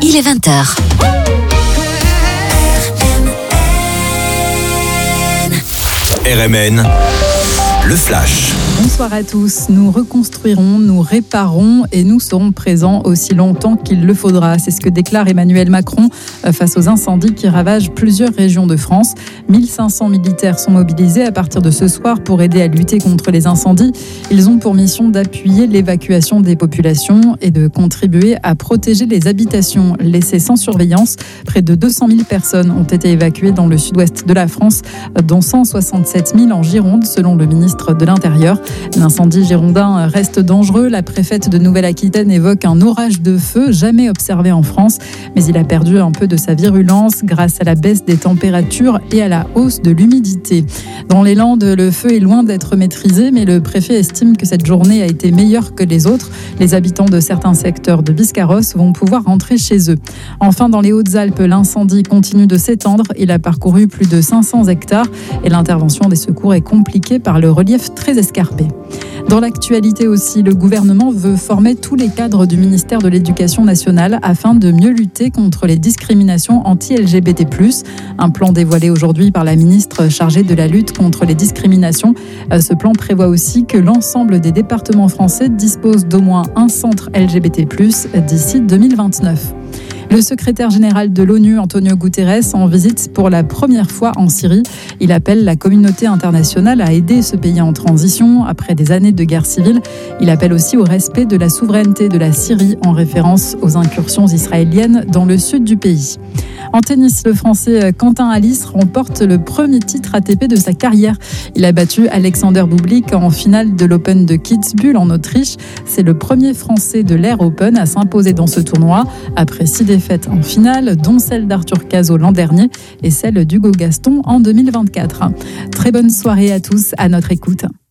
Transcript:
il est 20h. RMN, le flash. Bonsoir à tous. Nous reconstruirons, nous réparons et nous serons présents aussi longtemps qu'il le faudra. C'est ce que déclare Emmanuel Macron face aux incendies qui ravagent plusieurs régions de France. 1500 militaires sont mobilisés à partir de ce soir pour aider à lutter contre les incendies. Ils ont pour mission d'appuyer l'évacuation des populations et de contribuer à protéger les habitations laissées sans surveillance. Près de 200 000 personnes ont été évacuées dans le sud-ouest de la France, dont 167 000 en Gironde, selon le ministre de l'Intérieur. L'incendie girondin reste dangereux. La préfète de Nouvelle-Aquitaine évoque un orage de feu jamais observé en France, mais il a perdu un peu de sa virulence grâce à la baisse des températures et à la hausse de l'humidité. Dans les Landes, le feu est loin d'être maîtrisé, mais le préfet estime que cette journée a été meilleure que les autres. Les habitants de certains secteurs de Biscarrosse vont pouvoir rentrer chez eux. Enfin, dans les Hautes-Alpes, l'incendie continue de s'étendre. Il a parcouru plus de 500 hectares et l'intervention des secours est compliquée par le relief très escarpé. Dans l'actualité aussi, le gouvernement veut former tous les cadres du ministère de l'Éducation nationale afin de mieux lutter contre les discriminations anti-LGBT+. Un plan dévoilé aujourd'hui par la ministre chargée de la lutte contre les discriminations. Ce plan prévoit aussi que l'ensemble des départements français disposent d'au moins un centre LGBT+, d'ici 2029. Le secrétaire général de l'ONU, Antonio Guterres, en visite pour la première fois en Syrie. Il appelle la communauté internationale à aider ce pays en transition après des années de guerre civile. Il appelle aussi au respect de la souveraineté de la Syrie en référence aux incursions israéliennes dans le sud du pays. En tennis, le Français Quentin Halys remporte le premier titre ATP de sa carrière. Il a battu Alexander Bublik en finale de l'Open de Kitzbühel en Autriche. C'est le premier Français de l'Air Open à s'imposer dans ce tournoi, après 6 défaites en finale, dont celle d'Arthur Cazot l'an dernier et celle d'Hugo Gaston en 2024. Très bonne soirée à tous, à notre écoute.